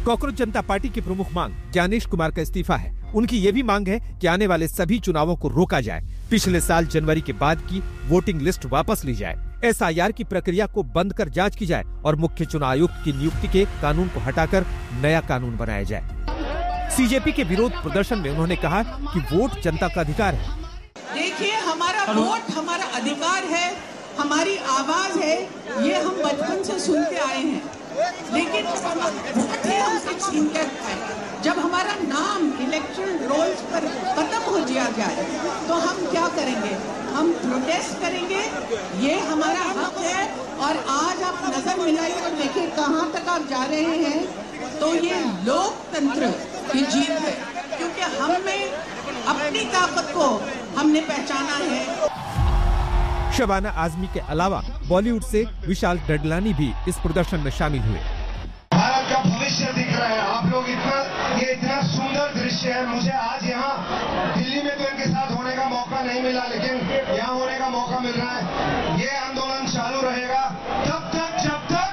Cockroach जनता party की प्रमुख मांग ज्ञानेश कुमार का इस्तीफा है। उनकी ये भी मांग है कि आने वाले सभी चुनावों को रोका जाए, पिछले साल जनवरी के बाद की वोटिंग लिस्ट वापस ली जाए, SIR की प्रक्रिया को बंद कर जांच की जाए और मुख्य चुनाव आयुक्त की नियुक्ति के कानून को हटाकर नया कानून बनाया जाए। CJP के विरोध प्रदर्शन में उन्होंने कहा कि वोट जनता का अधिकार है। देखिए, हमारा वोट हमारा अधिकार है, हमारी आवाज है, ये हम बचपन से सुनते आए हैं, लेकिन वोट ही हमसे छीन कर खाए। जब हमारा नाम इलेक्शन रोल्स पर खत्म हो जाए तो हम क्या करेंगे? हम प्रोटेस्ट करेंगे, ये हमारा हक है। और आज आप नजर मिलाइए और देखिए कहाँ तक आप जा रहे हैं, तो ये लोकतंत्र की जीत है, क्योंकि हमने अपनी ताकत को हमने पहचाना है। शबाना आजमी के अलावा बॉलीवुड से विशाल डडलानी भी इस प्रदर्शन में शामिल हुए। भारत का भविष्य दिख रहा है, आप लोग ये इतना सुंदर दृश्य है। मुझे आज यहाँ दिल्ली में तो इनके साथ होने का मौका नहीं मिला, लेकिन यहाँ होने का मौका मिल रहा है। ये आंदोलन चालू रहेगा तब तक जब तक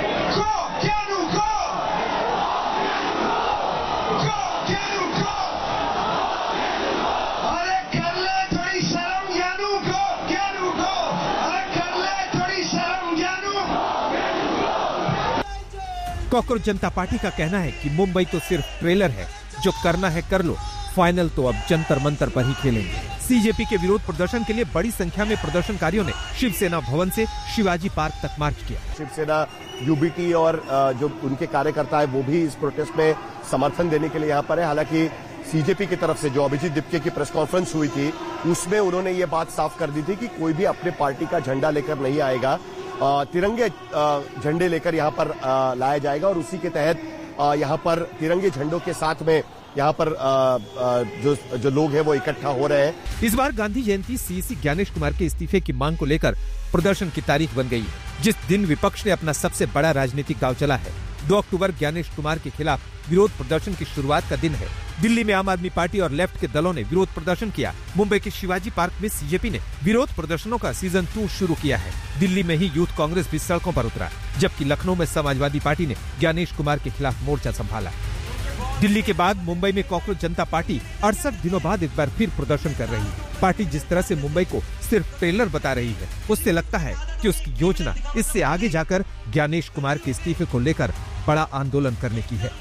कॉकरोच जनता पार्टी का कहना है कि मुंबई तो सिर्फ ट्रेलर है, जो करना है कर लो, फाइनल तो अब जंतर मंतर पर ही खेलेंगे। CJP के विरोध प्रदर्शन के लिए बड़ी संख्या में प्रदर्शनकारियों ने शिवसेना भवन से शिवाजी पार्क तक मार्च किया। शिवसेना UBT और जो उनके कार्यकर्ता है वो भी इस प्रोटेस्ट में समर्थन देने के लिए यहाँ पर है। हालांकि CJP की तरफ से जो अभिजीत दीपके की प्रेस कॉन्फ्रेंस हुई थी, उसमें उन्होंने ये बात साफ कर दी थी कि कोई भी अपने पार्टी का झंडा लेकर नहीं आएगा, तिरंगे झंडे लेकर यहाँ पर लाया जाएगा और उसी के तहत यहाँ पर तिरंगे झंडों के साथ में यहाँ पर जो लोग हैं वो इकट्ठा हो रहे हैं। इस बार गांधी जयंती CEC ज्ञानेश कुमार के इस्तीफे की मांग को लेकर प्रदर्शन की तारीख बन गई है, जिस दिन विपक्ष ने अपना सबसे बड़ा राजनीतिक दांव चला है। 2 अक्टूबर ज्ञानेश कुमार के खिलाफ विरोध प्रदर्शन की शुरुआत का दिन है। दिल्ली में आम आदमी पार्टी और लेफ्ट के दलों ने विरोध प्रदर्शन किया। मुंबई के शिवाजी पार्क में CJP ने विरोध प्रदर्शनों का सीजन 2 शुरू किया है। दिल्ली में ही यूथ कांग्रेस भी सड़कों पर उतरा, जबकि लखनऊ में समाजवादी पार्टी ने ज्ञानेश कुमार के खिलाफ मोर्चा संभाला। दिल्ली के बाद मुंबई में कॉकरोच जनता पार्टी 68 दिनों बाद एक बार फिर प्रदर्शन कर रही है। पार्टी जिस तरह से मुंबई को सिर्फ ट्रेलर बता रही है, उससे लगता है कि उसकी योजना इससे आगे जाकर ज्ञानेश कुमार के इस्तीफे को लेकर बड़ा आंदोलन करने की है।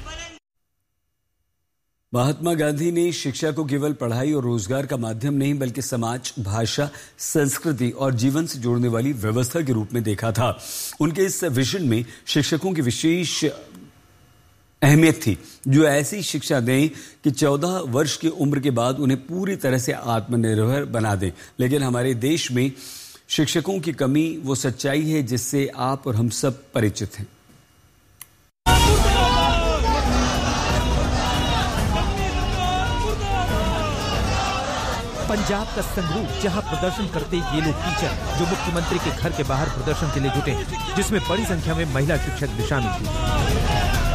महात्मा गांधी ने शिक्षा को केवल पढ़ाई और रोजगार का माध्यम नहीं, बल्कि समाज, भाषा, संस्कृति और जीवन से जोड़ने वाली व्यवस्था के रूप में देखा था। उनके इस विजन में शिक्षकों की विशेष अहमियत थी, जो ऐसी शिक्षा दें कि 14 वर्ष की उम्र के बाद उन्हें पूरी तरह से आत्मनिर्भर बना दें। लेकिन हमारे देश में शिक्षकों की कमी वो सच्चाई है जिससे आप और हम सब परिचित हैं। पंजाब का संगरूर, जहां प्रदर्शन करते ये लोग टीचर जो मुख्यमंत्री के घर के बाहर प्रदर्शन के लिए जुटे हैं, जिसमें बड़ी संख्या में महिला शिक्षक भी शामिल थे।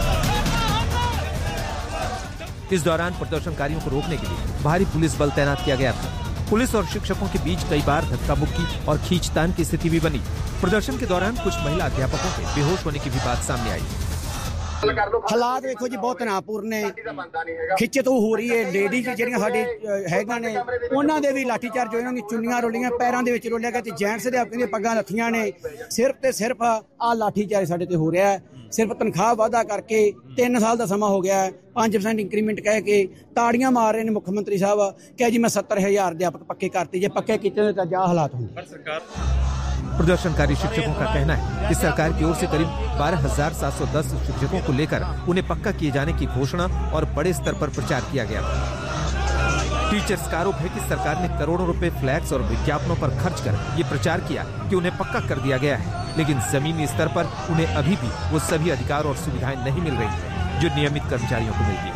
इस दौरान प्रदर्शनकारियों को रोकने के लिए भारी पुलिस बल तैनात किया गया था। पुलिस और शिक्षकों के बीच कई बार धक्का मुक्की और खींचतान की स्थिति भी बनी। प्रदर्शन के दौरान कुछ महिला अध्यापकों के बेहोश होने की भी बात सामने आई। हालात देखो जी बहुत तनावपूर्ण ने, खिੱਚ तो हो रही है। लेडीज ਜਿਹੜੀਆਂ ਸਾਡੇ ਹੈਗਾਂ ਨੇ ਉਹਨਾਂ ਦੇ ਵੀ ਲਾਠੀ ਚਾਰਜ ਹੋਏ, ਉਹਨਾਂ ਦੀ ਚੁੰਨੀਆਂ ਰੋਲੀਆਂ, ਪੈਰਾਂ ਦੇ ਵਿੱਚ ਰੋਲਿਆ ਗਿਆ ਤੇ ਜੈਂਟਸ ਦੇ ਆਪਣੀਆਂ ਪੱਗਾਂ ਲੱਥੀਆਂ ਨੇ। ਸਿਰਫ ਤੇ ਸਿਰਫ ਆ ਲਾਠੀ ਚਾਰਜ ਸਾਡੇ ਤੇ ਹੋ ਰਿਹਾ ਹੈ। ਸਿਰਫ ਤਨਖਾਹ ਵਾਧਾ ਕਰਕੇ 3 ਸਾਲ ਦਾ ਸਮਾਂ ਹੋ ਗਿਆ ਹੈ, 5% ਇੰਕਰੀਮੈਂਟ ਕਹਿ ਕੇ ਤਾੜੀਆਂ ਮਾਰ ਰਹੇ ਨੇ ਮੁੱਖ ਮੰਤਰੀ ਸਾਹਿਬ ਕਿ ਜੀ ਮੈਂ 70,000 ਅਧਿਆਪਕ ਪੱਕੇ ਕਰਤੇ, ਜੇ ਪੱਕੇ ਕੀਤੇ ਤਾਂ ਜਾ ਹਾਲਾਤ ਹੋਣ। प्रदर्शनकारी शिक्षकों का कहना है कि सरकार की ओर से करीब 12,710 शिक्षकों को लेकर उन्हें पक्का किए जाने की घोषणा और बड़े स्तर पर प्रचार किया गया। टीचर्स का आरोप है कि सरकार ने करोड़ों रुपए फ्लैक्स और विज्ञापनों पर खर्च कर ये प्रचार किया कि उन्हें पक्का कर दिया गया है, लेकिन जमीनी स्तर पर उन्हें अभी भी वो सभी अधिकार और सुविधाएं नहीं मिल रही है जो नियमित कर्मचारियों को मिलती है।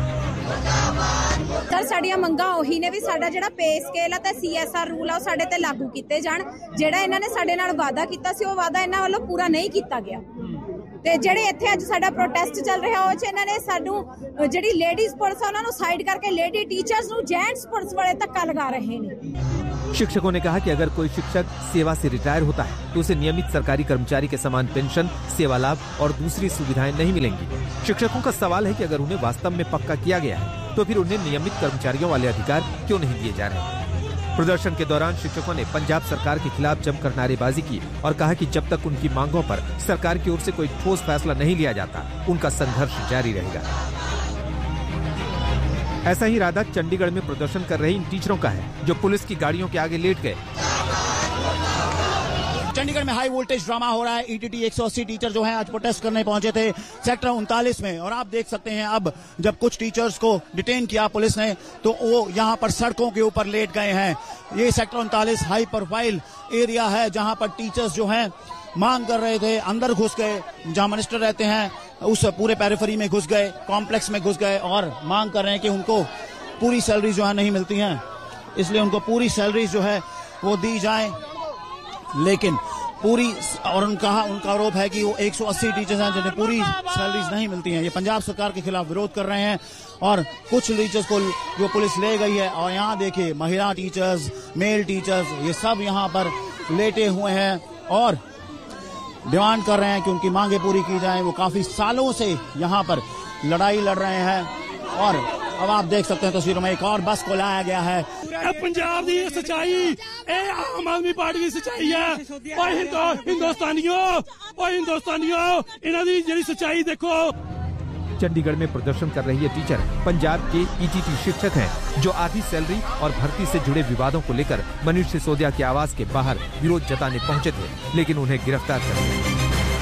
सर साडियां मंगां ओही ने भी साडा जिहड़ा पे स्केल है ते CSR रूल आ साडे ते लागू कीते जाण। जिहड़ा इन्हां ने साडे नाल वादा कीता सी, ओह वादा इन्हां ਵੱਲੋਂ पूरा नहीं कीता गया। ਤੇ ਜਿਹੜੇ ਇੱਥੇ ਅੱਜ ਸਾਡਾ ਪ੍ਰੋਟੈਸਟ ਚੱਲ ਰਿਹਾ ਉਹ ਚ ਇਹਨਾਂ ਨੇ ਸਾਨੂੰ ਜਿਹੜੀ ਲੇਡੀਜ਼ ਪੁਲਿਸ ਆ ਉਹਨਾਂ ਨੂੰ ਸਾਈਡ ਕਰਕੇ ਲੇਡੀ ਟੀਚਰਸ ਨੂੰ ਜੈਂਟਸ ਪੁਲਿਸ ਵਾਲੇ ਧੱਕਾ ਲਗਾ ਰਹੇ ਨੇ। शिक्षकों ने कहा कि अगर कोई शिक्षक सेवा से रिटायर होता है तो उसे नियमित सरकारी कर्मचारी के समान पेंशन, सेवा लाभ और दूसरी सुविधाएं नहीं मिलेंगी। शिक्षकों का सवाल है कि अगर उन्हें वास्तव में पक्का किया गया है तो फिर उन्हें नियमित कर्मचारियों वाले अधिकार क्यों नहीं दिए जा रहे। प्रदर्शन के दौरान शिक्षकों ने पंजाब सरकार के खिलाफ जमकर नारेबाजी की और कहा कि जब तक उनकी मांगों पर सरकार की ओर से कोई ठोस फैसला नहीं लिया जाता, उनका संघर्ष जारी रहेगा। ऐसा ही इरादा चंडीगढ़ में प्रदर्शन कर रहे इन टीचरों का है जो पुलिस की गाड़ियों के आगे लेट गए। चंडीगढ़ में हाई वोल्टेज ड्रामा हो रहा है। ईटीटी 180 टीचर जो हैं आज प्रोटेस्ट करने पहुंचे थे सेक्टर 39 में, और आप देख सकते हैं अब जब कुछ टीचर्स को डिटेन किया पुलिस ने तो वो यहां पर सड़कों के ऊपर लेट गए हैं। ये सेक्टर 39 हाई प्रोफाइल एरिया है जहां पर टीचर्स जो हैं मांग कर रहे थे, अंदर घुस गए, जहां मिनिस्टर रहते हैं उस पूरे पेरिफेरी में घुस गए, कॉम्प्लेक्स में घुस गए और मांग कर रहे हैं कि उनको पूरी सैलरी जो है नहीं मिलती हैं, इसलिए उनको पूरी सैलरी जो है वो दी जाए। लेकिन पूरी, और उनका आरोप है कि वो 180 टीचर्स हैं जिन्हें पूरी सैलरीज नहीं मिलती हैं। ये पंजाब सरकार के खिलाफ विरोध कर रहे हैं और कुछ टीचर्स को जो पुलिस ले गई है, और यहाँ देखिए महिला टीचर्स, मेल टीचर्स, ये सब यहाँ पर लेटे हुए हैं और डिमांड कर रहे हैं कि उनकी मांगे पूरी की जाएं। वो काफी सालों से यहाँ पर लड़ाई लड़ रहे हैं और अब आप देख सकते हैं तस्वीरों में एक और बस को लाया गया है। पंजाब की सच्चाई, आम आदमी पार्टी की सच्चाई है। हिंदुस्तानियों इन्हां दी जेहड़ी सच्चाई देखो। चंडीगढ़ में प्रदर्शन कर रही ये टीचर पंजाब के ईटीटी शिक्षक हैं जो आधी सैलरी और भर्ती से जुड़े विवादों को लेकर मनीष सिसोदिया के आवास के बाहर विरोध जताने पहुंचे थे, लेकिन उन्हें गिरफ्तार कर लिया।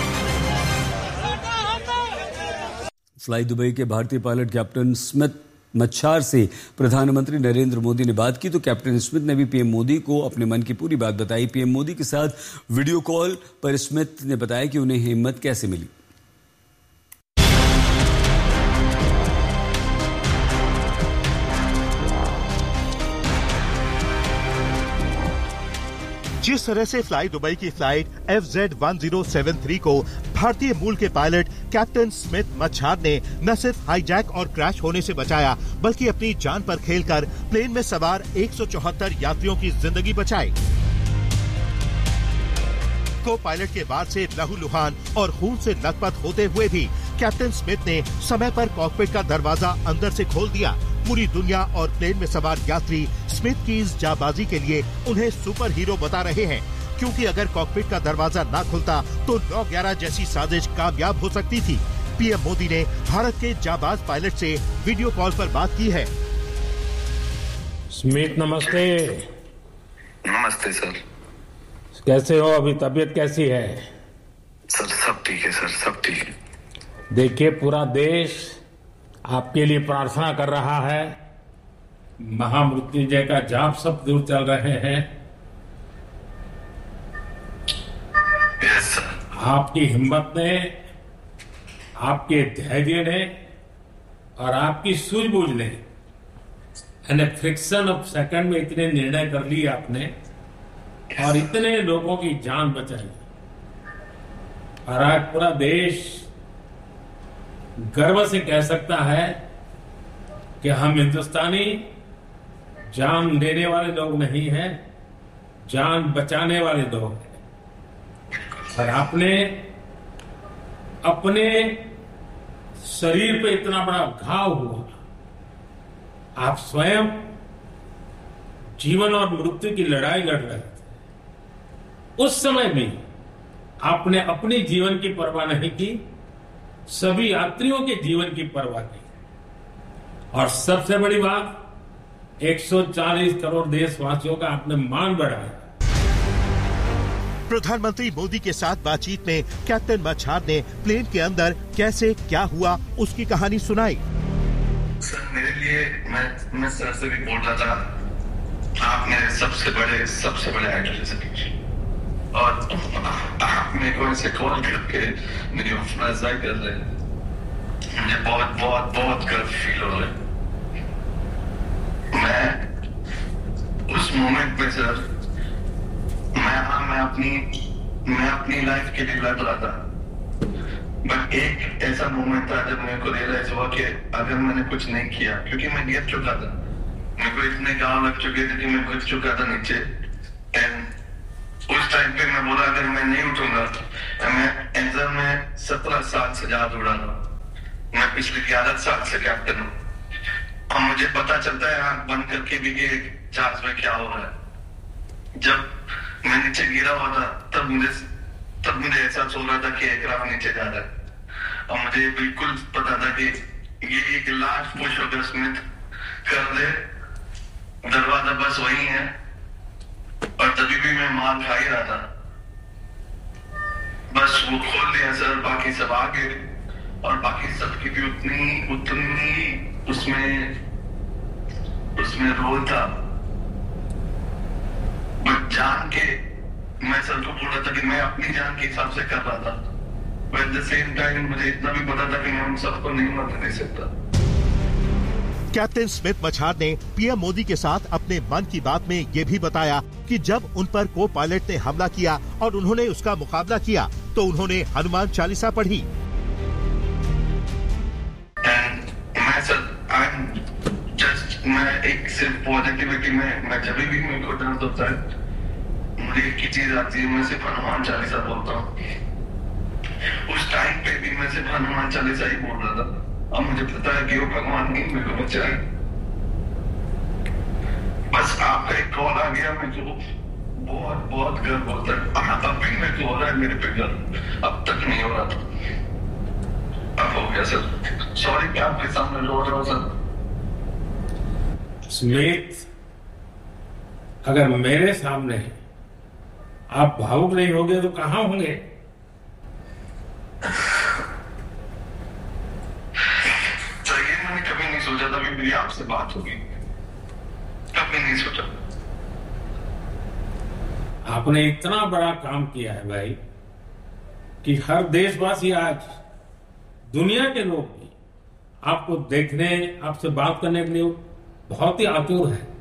फ्लाई दुबई के भारतीय पायलट कैप्टन स्मिथ मच्छार से प्रधानमंत्री नरेंद्र मोदी ने बात की तो कैप्टन स्मिथ ने भी पीएम मोदी को अपने मन की पूरी बात बताई। पीएम मोदी के साथ वीडियो कॉल पर स्मिथ ने बताया कि उन्हें हिम्मत कैसे मिली। जिस तरह से फ्लाई दुबई की फ्लाइट FZ1073 को भारतीय मूल के पायलट कैप्टन स्मिथ मच्छार ने न सिर्फ हाईजैक और क्रैश होने से बचाया बल्कि अपनी जान पर खेलकर प्लेन में सवार 174 यात्रियों की जिंदगी बचाई। को पायलट के बाद से लहूलुहान और खून से लथपथ होते हुए भी कैप्टन स्मिथ ने समय पर कॉकपिट का दरवाजा अंदर से खोल दिया। पूरी दुनिया और प्लेन में सवार यात्री स्मिथ की इस जाबाजी के लिए उन्हें सुपर हीरो बता रहे हैं, क्योंकि अगर कॉकपिट का दरवाजा ना खुलता तो 9/11 जैसी साजिश कामयाब हो सकती थी। पीएम मोदी ने भारत के जाबाज पायलट से वीडियो कॉल पर बात की है। स्मिथ नमस्ते। नमस्ते सर। कैसे हो? अभी तबीयत कैसी है? सर सब ठीक है सर, सब ठीक है। देखिए पूरा देश आपके लिए प्रार्थना कर रहा है। महामृत्युंजय का जाप सब दूर चल रहे हैं। Yes sir. आपकी हिम्मत ने, आपके धैर्य ने और आपकी सूझबूझ ने फ्रिक्शन ऑफ सेकंड में इतने निर्णय कर लिए आपने और इतने लोगों की जान बचाई, और आज पूरा देश गर्व से कह सकता है कि हम हिंदुस्तानी जान देने वाले लोग नहीं हैं, जान बचाने वाले लोग हैं। और आपने अपने शरीर पे इतना बड़ा घाव हुआ, आप स्वयं जीवन और मृत्यु की लड़ाई लड़ रहे थे। उस समय भी आपने अपने जीवन की परवाह नहीं की, सभी यात्रियों के जीवन की परवाह की, और सबसे बड़ी बात 140 करोड़ देशवासियों का आपने मान बढ़ाया। प्रधानमंत्री मोदी के साथ बातचीत में कैप्टन मच्छार ने प्लेन के अंदर कैसे क्या हुआ उसकी कहानी सुनाई। सर मेरे लिए मैं सर से भी बोल रहा था, आप मेरे सबसे बड़े आइडल हैं सर, और आप मेरे को ऐसे कॉल करके मेरी हौसला अफजाई कर रहे हैं। मुझे बहुत बहुत बहुत गर्व फील हो रहा है। मैं उस मोमेंट में सर मैं अपनी लाइफ के लिए लड़ रहा था, बट एक ऐसा मोमेंट था जब मेरे को रियलाइज हुआ कि अगर मैंने कुछ नहीं किया, क्योंकि मैं गिर चुका था, मेरे को इतने गाँव लग चुके थे कि मैं गिर चुका था नीचे, उस टाइम पे मैं बोला अगर मैं नहीं उठूंगा तो मैं एग्जाम में 17 साल से ज्यादा उड़ा रहा हूँ। मैं पिछले 11 साल से कैप्टन हूँ और मुझे पता चलता है आंख बंद करके भी कि जहाज में क्या हो रहा है। जब मैं नीचे गिरा हुआ था तब मुझे एहसास हो रहा था कि एयरक्राफ्ट नीचे जा रहा है और मुझे बिल्कुल पता था कि ये एक लास्ट पुश होगा स्मिथ कर दे, दरवाजा बस वही है। और तभी भी मैं मार खा ही रहा था, बस वो खोल दिया सर, बाकी सब आगे और बाकी सबकी भी उतनी उसमें रोल था। बट जान के मैं सर को बोल रहा था कि मैं अपनी जान के हिसाब से कर रहा था, but at the same time मुझे इतना भी पता था कि मैं उन सबको नहीं मरने दे सकता। कैप्टन स्मिथ मछार ने पीएम मोदी के साथ अपने मन की बात में ये भी बताया कि जब उन पर को पायलट ने हमला किया और उन्होंने उसका मुकाबला किया तो उन्होंने हनुमान चालीसा पढ़ी। मैं एक सिर्फ पॉजिटिविटी में मैं जब भी मेरे को दर्द होता है मुझे एक ही चीज आती है, मैं सिर्फ हनुमान चालीसा बोलता हूँ। उस टाइम पे भी मैं सिर्फ हनुमान चालीसा ही बोल रहा था। अब मुझे पता है कि वो भगवान नहीं मेरे को बचाए। बस आपका एक कॉल आ गया, मेरे को बहुत बहुत गर्व होता है। अब भी मेरे को हो रहा है मेरे पे गर्व, अब तक नहीं हो रहा था, अब हो गया सर। सॉरी कि आपके सामने रो रहा हूँ सर। स्मिथ, अगर मेरे सामने आप भावुक नहीं होंगे तो कहाँ होंगे? कभी नहीं सोचा था भी मेरी आपसे बात होगी, कभी नहीं सोचा। आपने इतना बड़ा काम किया है भाई कि हर देशवासी आज, दुनिया के लोग भी आपको देखने, आपसे बात करने के लिए बहुत ही आतुर है।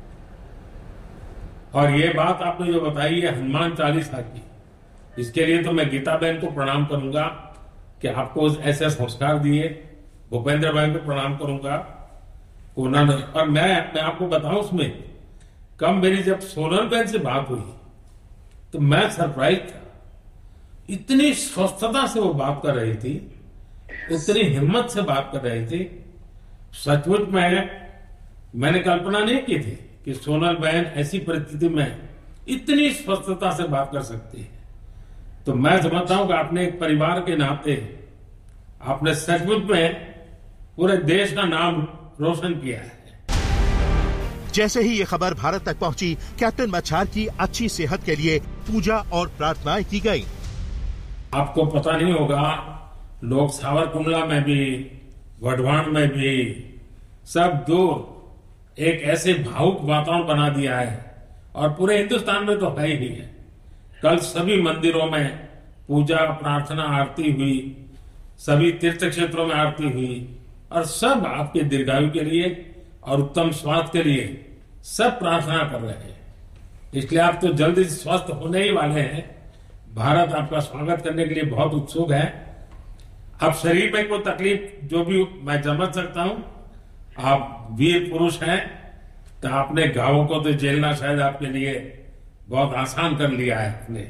और ये बात आपने जो बताई है हनुमान चालीसा की, इसके लिए तो मैं गीता बहन को प्रणाम करूंगा कि आपको ऐसे संस्कार दिए। भूपेंद्र भाई को प्रणाम करूंगा उन्होंने। और मैं आपको बताऊं, उसमें कम मेरी जब सोनल बहन से बात हुई तो मैं सरप्राइज था। इतनी स्वस्थता से वो बात कर रही थी, इतनी हिम्मत से बात कर रही थी। सचमुच में मैंने कल्पना नहीं की थी कि सोनल बहन ऐसी परिस्थिति में इतनी स्वस्थता से बात कर सकती है। तो मैं समझता हूं कि आपने एक परिवार के नाते आपने सचमुच में पूरे देश का नाम रोशन किया है। जैसे ही ये खबर भारत तक पहुंची, कैप्टन मछार की अच्छी सेहत के लिए पूजा और प्रार्थनाएं की गई। आपको पता नहीं होगा, लोग सावरकुंडला में भी, वढवाण में भी, सब दूर एक ऐसे भावुक वातावरण बना दिया है और पूरे हिंदुस्तान में तो है ही है। कल सभी मंदिरों में पूजा, प्रार्थना, आरती हुई, सभी तीर्थ क्षेत्रों में आरती हुई और सब आपके दीर्घायु के लिए और उत्तम स्वास्थ्य के लिए सब प्रार्थना कर रहे हैं। इसलिए आप तो जल्दी स्वस्थ होने ही वाले हैं। भारत आपका स्वागत करने के लिए बहुत उत्सुक है। अब शरीर में कोई तकलीफ जो भी मैं समझ सकता हूं, आप वीर पुरुष हैं, तो आपने घावों को तो झेलना शायद आपके लिए बहुत आसान कर लिया है आपने।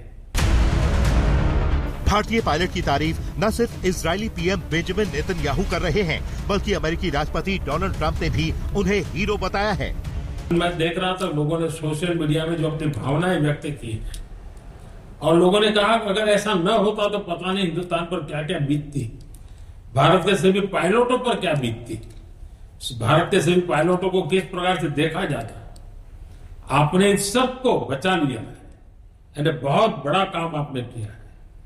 भारतीय पायलट की तारीफ न सिर्फ इजरायली पीएम बेंजामिन नेतन्याहू कर रहे हैं, बल्कि अमेरिकी राष्ट्रपति डोनाल्ड ट्रंप ने भी उन्हें हीरो बताया है। मैं देख रहा था लोगों ने सोशल मीडिया में जो अपनी भावनाएं व्यक्त की और लोगों ने कहा कि अगर ऐसा न होता तो पता नहीं हिंदुस्तान पर क्या क्या बीतती, भारत के सभी पायलटों पर क्या बीतती, भारत के सभी पायलटों को किस प्रकार से देखा जाता। आपने इन सबको बचा लिया है, बहुत बड़ा काम आपने किया है।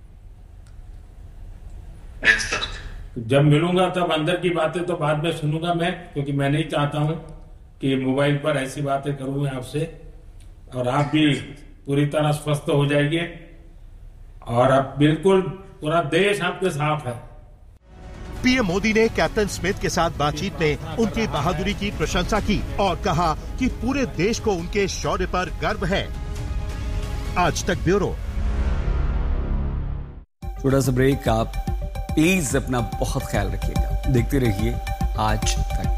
जब मिलूंगा तब अंदर की बातें तो बाद में सुनूंगा मैं, क्योंकि मैं नहीं चाहता हूं कि मोबाइल पर ऐसी बातें करूं मैं आपसे। और आप भी पूरी तरह स्वस्थ हो जाइए और अब बिल्कुल पूरा देश आपके साथ है। पीएम मोदी ने कैप्टन स्मिथ के साथ बातचीत में उनकी बहादुरी की प्रशंसा की और कहा कि पूरे देश को उनके शौर्य पर गर्व है। आज तक ब्यूरो। छोटा सा ब्रेक। आप प्लीज अपना बहुत ख्याल रखिएगा। देखते रहिए आज तक।